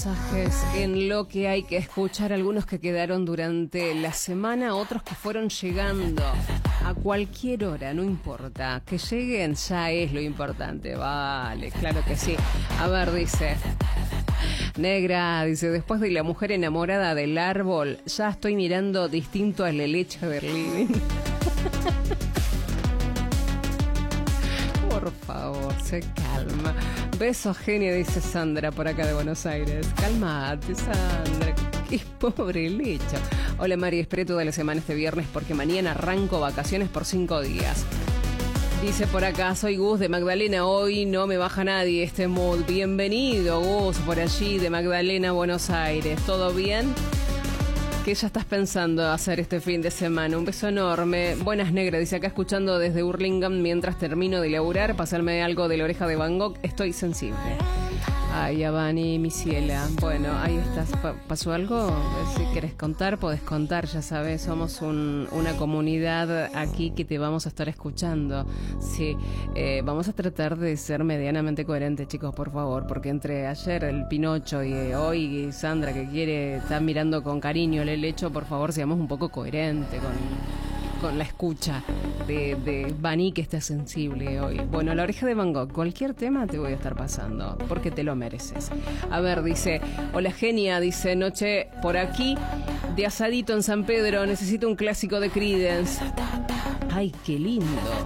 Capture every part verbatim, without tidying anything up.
Mensajes en lo que hay que escuchar, algunos que quedaron durante la semana, otros que fueron llegando a cualquier hora, no importa, que lleguen ya es lo importante, vale, claro que sí. A ver, dice Negra, dice, después de La mujer enamorada del árbol, ya estoy mirando distinto al helecho del living. Por favor, se calma. Besos, genio, dice Sandra por acá de Buenos Aires. Calmate, Sandra. Qué pobre lecho. Hola, Mari, esperé toda la semana este viernes porque mañana arranco vacaciones por cinco días. Dice por acá, soy Gus de Magdalena, hoy no me baja nadie este mood. Bienvenido, Gus, por allí de Magdalena, Buenos Aires. ¿Todo bien? ¿Qué ya estás pensando hacer este fin de semana? Un beso enorme. Buenas, Negra, dice acá escuchando desde Hurlingham mientras termino de laburar, pasarme algo de La oreja de Van Gogh, estoy sensible. Ay, Abani, mi ciela. Bueno, ahí estás. ¿Pasó algo? Si querés contar, podés contar, ya sabes, somos un, una comunidad aquí que te vamos a estar escuchando. Sí, eh, vamos a tratar de ser medianamente coherentes, chicos, por favor, porque entre ayer el Pinocho y eh, hoy Sandra, que quiere, está mirando con cariño el helecho, por favor, seamos un poco coherentes con... con la escucha de, de Bani, que está sensible hoy. Bueno, La oreja de Van Gogh, cualquier tema te voy a estar pasando, porque te lo mereces. A ver, dice, hola genia, dice, noche por aquí, de asadito en San Pedro, necesito un clásico de Creedence. Ay, qué lindo.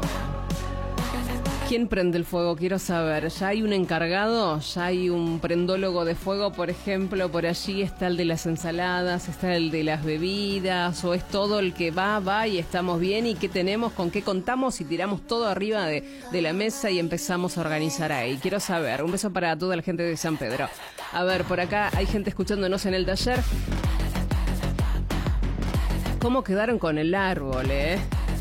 ¿Quién prende el fuego? Quiero saber. ¿Ya hay un encargado? ¿Ya hay un prendólogo de fuego, por ejemplo? Por allí está el de las ensaladas, está el de las bebidas, o es todo el que va, va y estamos bien, y qué tenemos, con qué contamos, y tiramos todo arriba de, de la mesa y empezamos a organizar ahí. Quiero saber. Un beso para toda la gente de San Pedro. A ver, por acá hay gente escuchándonos en el taller. ¿Cómo quedaron con el árbol, eh?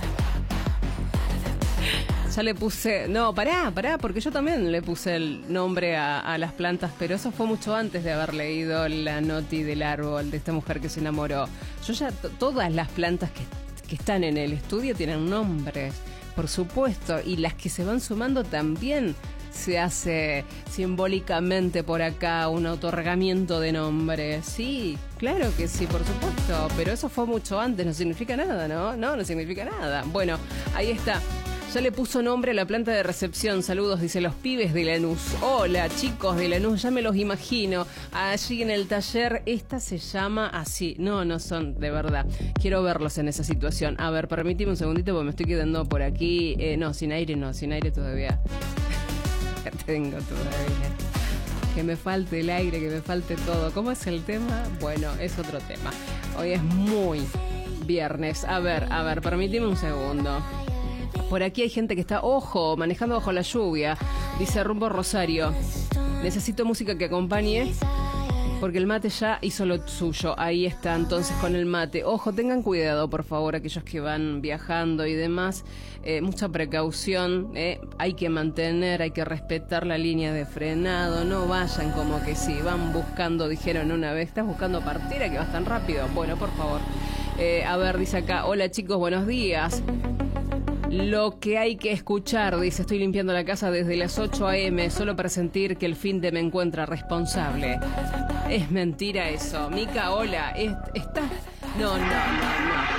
Ya le puse... No, pará, pará, porque yo también le puse el nombre a, a las plantas, pero eso fue mucho antes de haber leído la noti del árbol de esta mujer que se enamoró. Yo ya... T- todas las plantas que, que están en el estudio tienen nombres, por supuesto, y las que se van sumando también se hace simbólicamente por acá un otorgamiento de nombres. Sí, claro que sí, por supuesto, pero eso fue mucho antes, no significa nada, ¿no? No, no significa nada. Bueno, ahí está. Ya le puso nombre a la planta de recepción. Saludos, dice, los pibes de Lanús. Hola, chicos de Lanús, ya me los imagino. Allí en el taller, esta se llama así. No, no son, de verdad. Quiero verlos en esa situación. A ver, permíteme un segundito porque me estoy quedando por aquí. Eh, no, sin aire no, sin aire todavía. Tengo todavía. Que me falte el aire, que me falte todo. ¿Cómo es el tema? Bueno, es otro tema. Hoy es muy viernes. A ver, a ver, permíteme un segundo. Por aquí hay gente que está, ojo, manejando bajo la lluvia. Dice rumbo Rosario. Necesito música que acompañe, porque el mate ya hizo lo suyo. Ahí está, entonces, con el mate. Ojo, tengan cuidado, por favor, aquellos que van viajando y demás. Eh, mucha precaución. Eh. Hay que mantener, hay que respetar la línea de frenado. No vayan como que si van buscando, dijeron una vez, ¿estás buscando partera que vas tan rápido? Bueno, por favor. Eh, a ver, dice acá, hola chicos, buenos días. Lo que hay que escuchar, dice, estoy limpiando la casa desde las ocho a.m. solo para sentir que el fin de me encuentra responsable. Es mentira eso. Mica, hola. Es, ¿Está? No, no, no, no.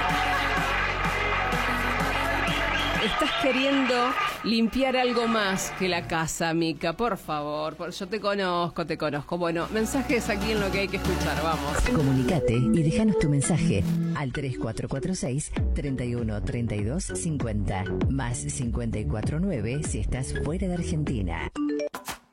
Estás queriendo limpiar algo más que la casa, Mica, por favor. Por, yo te conozco, te conozco. Bueno, mensajes aquí en lo que hay que escuchar, vamos. Comunicate y déjanos tu mensaje al tres cuatro cuatro seis, treinta y uno, treinta y dos, cincuenta, más cincuenta y cuatro nueve si estás fuera de Argentina.